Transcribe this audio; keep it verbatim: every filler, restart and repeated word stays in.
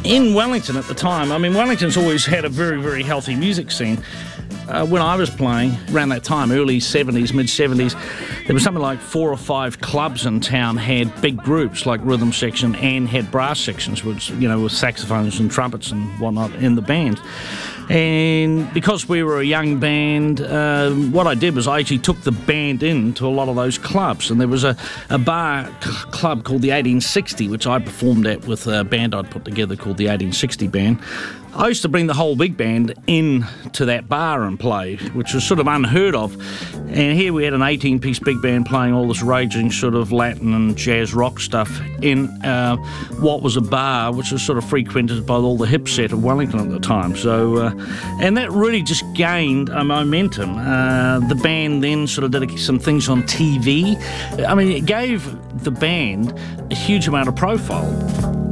In Wellington at the time, I mean, Wellington's always had a very, very healthy music scene. Uh, when I was playing, around that time, early seventies, mid-seventies, there was something like four or five clubs in town had big groups like rhythm section and had brass sections, which, you know, with saxophones and trumpets and whatnot in the band. And because we were a young band, uh, what I did was I actually took the band in to a lot of those clubs. And there was a, a bar c- club called the eighteen sixty, which I performed at with a band I'd put together called the eighteen sixty Band. I used to bring the whole big band in to that bar and play, which was sort of unheard of. And here we had an eighteen-piece big band playing all this raging sort of Latin and jazz rock stuff in uh, what was a bar, which was sort of frequented by all the hip set of Wellington at the time. So, uh, and that really just gained a momentum. Uh, the band then sort of did some things on T V. I mean, it gave the band a huge amount of profile.